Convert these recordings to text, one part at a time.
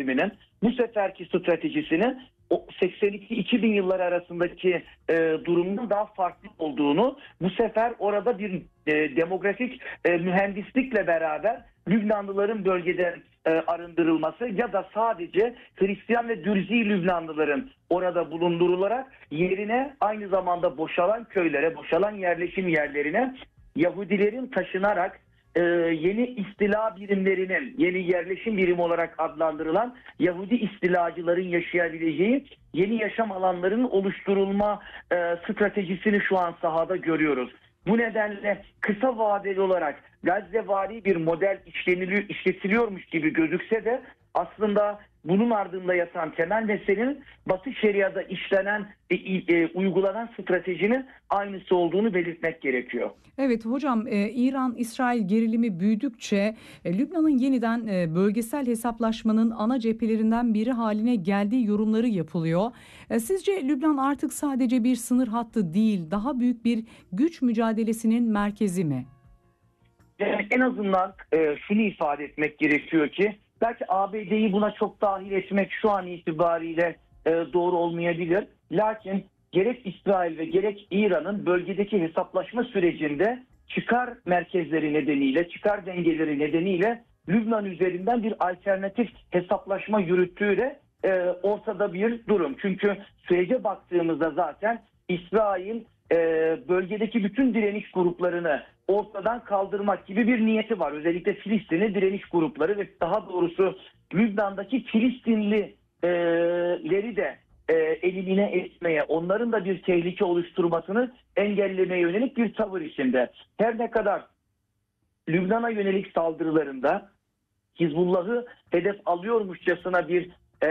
yönetiminin bu seferki stratejisinin o 82-2000 yılları arasındaki durumunun daha farklı olduğunu, bu sefer orada bir demografik mühendislikle beraber Lübnanlıların bölgeden arındırılması ya da sadece Hristiyan ve Dürzi Lübnanlıların orada bulundurularak yerine aynı zamanda boşalan köylere, boşalan yerleşim yerlerine Yahudilerin taşınarak yeni istila birimlerinin, yeni yerleşim birimi olarak adlandırılan Yahudi istilacıların yaşayabileceği yeni yaşam alanlarının oluşturulma stratejisini şu an sahada görüyoruz. Bu nedenle kısa vadeli olarak Gazzevari bir model işletiliyormuş gibi gözükse de aslında bunun ardında yatan temel meselenin Batı Şeria'da işlenen, uygulanan stratejinin aynısı olduğunu belirtmek gerekiyor. Evet hocam, İran-İsrail gerilimi büyüdükçe Lübnan'ın yeniden bölgesel hesaplaşmanın ana cephelerinden biri haline geldiği yorumları yapılıyor. Sizce Lübnan artık sadece bir sınır hattı değil, daha büyük bir güç mücadelesinin merkezi mi? Yani en azından şunu ifade etmek gerekiyor ki belki ABD'yi buna çok dahil etmek şu an itibariyle doğru olmayabilir. Lakin gerek İsrail ve gerek İran'ın bölgedeki hesaplaşma sürecinde çıkar merkezleri nedeniyle, çıkar dengeleri nedeniyle Lübnan üzerinden bir alternatif hesaplaşma yürüttüğü de ortada bir durum. Çünkü sürece baktığımızda zaten İsrail bölgedeki bütün direniş gruplarını ortadan kaldırmak gibi bir niyeti var. Özellikle Filistinli direniş grupları ve daha doğrusu Lübnan'daki Filistinlileri de elimine etmeye, onların da bir tehlike oluşturmasını engellemeye yönelik bir tavır içinde. Her ne kadar Lübnan'a yönelik saldırılarında Hizbullah'ı hedef alıyormuşçasına bir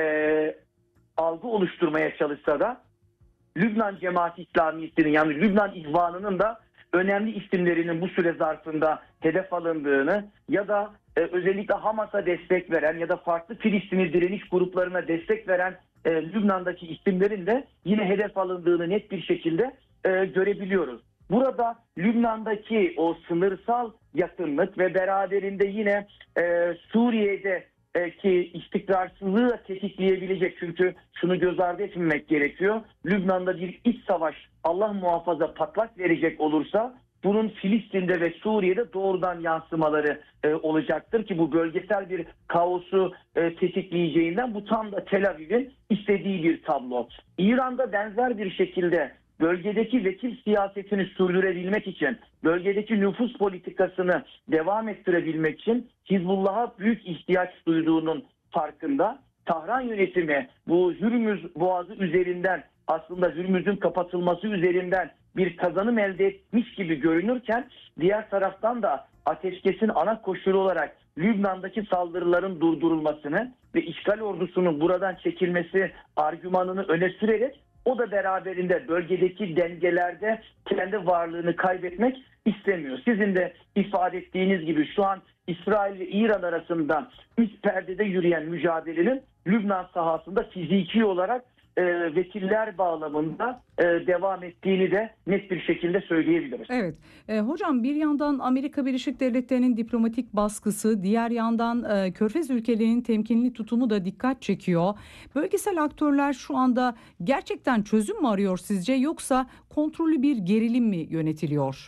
algı oluşturmaya çalışsa da Lübnan Cemaati İslamiyeti'nin, yani Lübnan İhvanı'nın da önemli isimlerinin bu süre zarfında hedef alındığını ya da özellikle Hamas'a destek veren ya da farklı Filistinli direniş gruplarına destek veren Lübnan'daki isimlerin de yine hedef alındığını net bir şekilde görebiliyoruz. Burada Lübnan'daki o sınırsal yakınlık ve beraberinde yine Suriye'de ki istikrarsızlığı tetikleyebilecek, çünkü şunu göz ardı etmemek gerekiyor. Lübnan'da bir iç savaş Allah muhafaza patlak verecek olursa bunun Filistin'de ve Suriye'de doğrudan yansımaları olacaktır ki bu bölgesel bir kaosu tetikleyeceğinden bu tam da Tel Aviv'in istediği bir tablo. İran'da benzer bir şekilde bölgedeki vekil siyasetini sürdürebilmek için, bölgedeki nüfus politikasını devam ettirebilmek için Hizbullah'a büyük ihtiyaç duyduğunun farkında. Tahran yönetimi bu Hürmüz Boğazı üzerinden, aslında Hürmüz'ün kapatılması üzerinden bir kazanım elde etmiş gibi görünürken, diğer taraftan da ateşkesin ana koşulu olarak Lübnan'daki saldırıların durdurulmasını ve işgal ordusunun buradan çekilmesi argümanını öne sürerek o da beraberinde bölgedeki dengelerde kendi varlığını kaybetmek istemiyor. Sizin de ifade ettiğiniz gibi şu an İsrail ve İran arasında üst perdede yürüyen mücadelenin Lübnan sahasında fiziki olarak vekiller bağlamında devam ettiğini de net bir şekilde söyleyebiliriz. Evet. Hocam, bir yandan Amerika Birleşik Devletleri'nin diplomatik baskısı, diğer yandan Körfez ülkelerinin temkinli tutumu da dikkat çekiyor. Bölgesel aktörler şu anda gerçekten çözüm mü arıyor sizce, yoksa kontrollü bir gerilim mi yönetiliyor?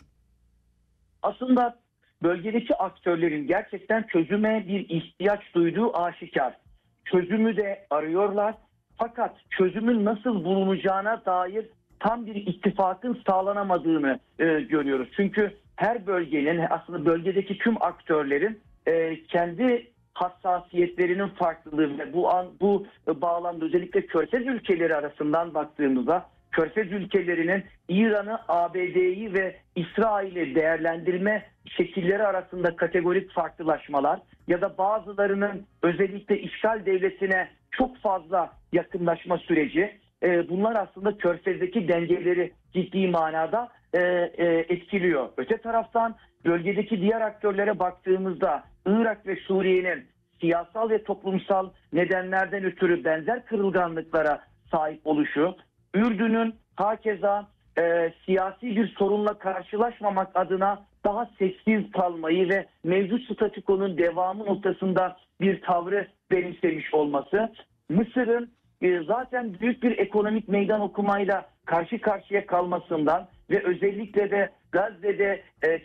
Aslında bölgedeki aktörlerin gerçekten çözüme bir ihtiyaç duyduğu aşikar. Çözümü de arıyorlar. Fakat çözümün nasıl bulunacağına dair tam bir ittifakın sağlanamadığını görüyoruz. Çünkü her bölgenin, aslında bölgedeki tüm aktörlerin kendi hassasiyetlerinin farklılığı ve bu bağlamda özellikle Körfez ülkeleri arasından baktığımızda Körfez ülkelerinin İran'ı, ABD'yi ve İsrail'i değerlendirme şekilleri arasında kategorik farklılaşmalar ya da bazılarının özellikle işgal devletine çok fazla yakınlaşma süreci, bunlar aslında Körfez'deki dengeleri ciddi manada etkiliyor. Öte taraftan bölgedeki diğer aktörlere baktığımızda Irak ve Suriye'nin siyasal ve toplumsal nedenlerden ötürü benzer kırılganlıklara sahip oluşu, Ürdün'ün hakeza siyasi bir sorunla karşılaşmamak adına daha sessiz kalmayı ve mevcut statükonun devamı noktasında bir tavrı benimsemiş olması, Mısır'ın zaten büyük bir ekonomik meydan okumayla karşı karşıya kalmasından ve özellikle de Gazze'de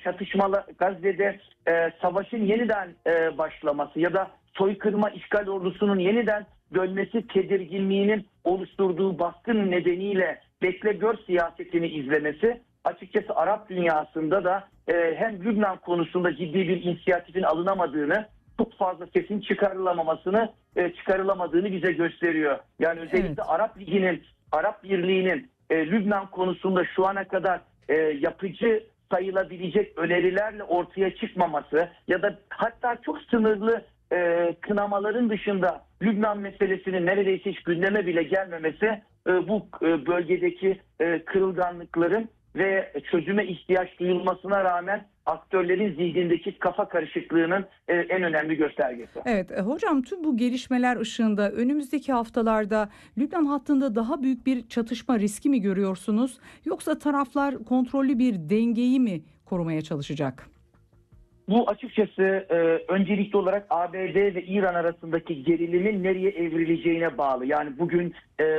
savaşın yeniden başlaması ya da soykırıma işgal ordusunun yeniden dönmesi tedirginliğinin oluşturduğu baskın nedeniyle bekle gör siyasetini izlemesi, açıkçası Arap dünyasında da hem Lübnan konusunda ciddi bir inisiyatifin alınamadığını, çok fazla sesin çıkarılamadığını bize gösteriyor. Yani özellikle Evet. Arap Birliği'nin Lübnan konusunda şu ana kadar yapıcı sayılabilecek önerilerle ortaya çıkmaması ya da hatta çok sınırlı kınamaların dışında Lübnan meselesinin neredeyse hiç gündeme bile gelmemesi bu bölgedeki kırılganlıkların ve çözüme ihtiyaç duyulmasına rağmen aktörlerin zihnindeki kafa karışıklığının en önemli göstergesi. Evet, hocam tüm bu gelişmeler ışığında önümüzdeki haftalarda Lübnan hattında daha büyük bir çatışma riski mi görüyorsunuz? Yoksa taraflar kontrollü bir dengeyi mi korumaya çalışacak? Bu açıkçası öncelikli olarak ABD ve İran arasındaki gerilimin nereye evrileceğine bağlı. Yani bugün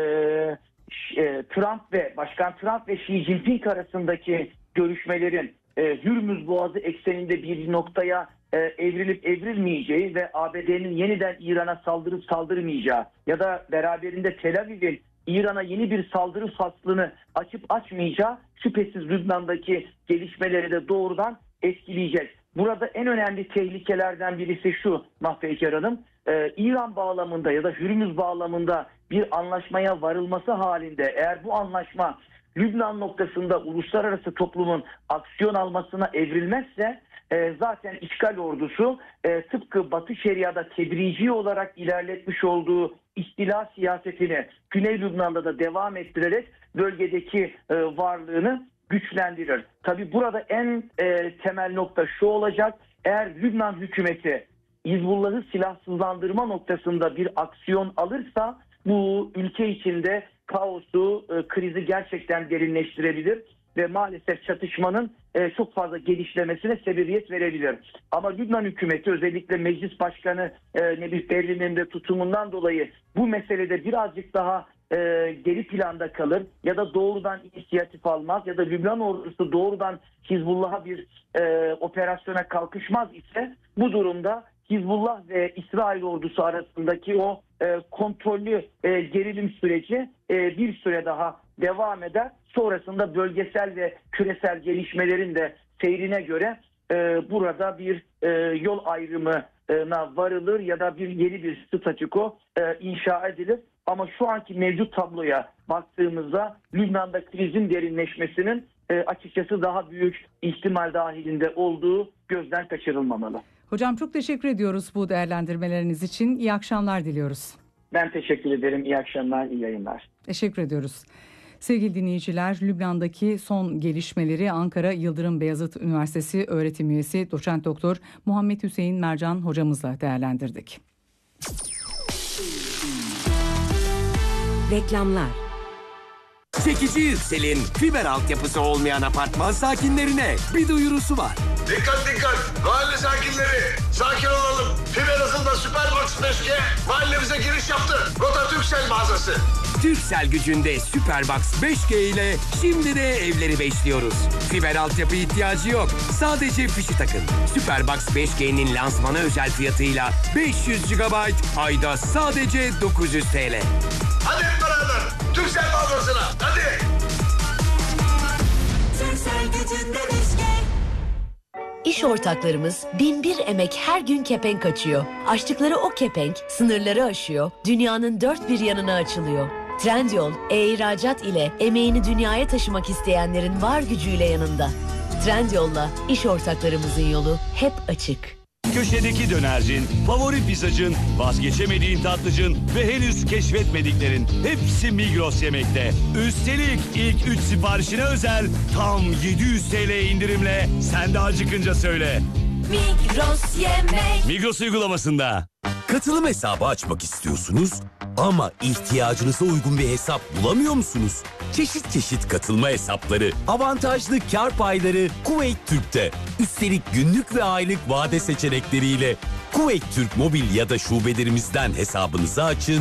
Başkan Trump ve Xi Jinping arasındaki görüşmelerin Hürmüz Boğazı ekseninde bir noktaya evrilip evrilmeyeceği ve ABD'nin yeniden İran'a saldırıp saldırmayacağı ya da beraberinde Tel Aviv'in İran'a yeni bir saldırı faslını açıp açmayacağı şüphesiz Lübnan'daki gelişmeleri de doğrudan etkileyecek. Burada en önemli tehlikelerden birisi şu Mahpeyker Hanım, İran bağlamında ya da Hürmüz bağlamında bir anlaşmaya varılması halinde eğer bu anlaşma Lübnan noktasında uluslararası toplumun aksiyon almasına evrilmezse zaten işgal ordusu tıpkı Batı Şeria'da tedrici olarak ilerletmiş olduğu istila siyasetini Güney Lübnan'da da devam ettirerek bölgedeki varlığını güçlendirir. Tabii burada en temel nokta şu olacak: eğer Lübnan hükümeti Hizbullah'ı silahsızlandırma noktasında bir aksiyon alırsa bu ülke içinde kaosu, krizi gerçekten derinleştirebilir ve maalesef çatışmanın çok fazla genişlemesine sebebiyet verebilir. Ama Lübnan hükümeti özellikle Meclis Başkanı Nebih Berri'nin de tutumundan dolayı bu meselede birazcık daha geri planda kalır ya da doğrudan inisiyatif almaz ya da Lübnan ordusu doğrudan Hizbullah'a bir operasyona kalkışmaz ise bu durumda Hizbullah ve İsrail ordusu arasındaki o kontrollü gerilim süreci bir süre daha devam eder. Sonrasında bölgesel ve küresel gelişmelerin de seyrine göre burada bir yol ayrımına varılır ya da yeni bir statüko inşa edilir. Ama şu anki mevcut tabloya baktığımızda Lübnan'da krizin derinleşmesinin açıkçası daha büyük ihtimal dahilinde olduğu gözden kaçırılmamalı. Hocam çok teşekkür ediyoruz bu değerlendirmeleriniz için. İyi akşamlar diliyoruz. Ben teşekkür ederim. İyi akşamlar, iyi yayınlar. Teşekkür ediyoruz. Sevgili dinleyiciler, Lübnan'daki son gelişmeleri Ankara Yıldırım Beyazıt Üniversitesi öğretim üyesi Doçent Doktor Muhammed Hüseyin Mercan hocamızla değerlendirdik. Reklamlar. Çekici Yüksel'in fiber altyapısı olmayan apartman sakinlerine bir duyurusu var. Dikkat dikkat! Mahalle sakinleri! Sakin olalım. Fiber hızında Superbox 5G mahallemize giriş yaptı. Rota Türksel mağazası. Türksel gücünde Superbox 5G ile şimdi de evleri beşliyoruz. Fiber altyapı ihtiyacı yok. Sadece fişi takın. Superbox 5G'nin lansmana özel fiyatıyla 500 GB ayda sadece 900 TL. Hadi hep beraber Türksel mağazasına. Hadi! Türksel gücünde 5G. İş ortaklarımız binbir emek her gün kepenk açıyor. Açtıkları o kepenk sınırları aşıyor, dünyanın dört bir yanına açılıyor. Trendyol, e-ihracat ile emeğini dünyaya taşımak isteyenlerin var gücüyle yanında. Trendyol'la iş ortaklarımızın yolu hep açık. Köşedeki dönercin, favori pizzacın, vazgeçemediğin tatlıcın ve henüz keşfetmediklerin hepsi Migros Yemek'te. Üstelik ilk 3 siparişine özel tam 700 TL indirimle sen de acıkınca söyle. Migros Yemek. Migros uygulamasında. Katılım hesabı açmak istiyorsunuz ama ihtiyacınıza uygun bir hesap bulamıyor musunuz? Çeşit çeşit katılma hesapları, avantajlı kar payları Kuveyt Türk'te. Üstelik günlük ve aylık vade seçenekleriyle Kuveyt Türk mobil ya da şubelerimizden hesabınızı açın.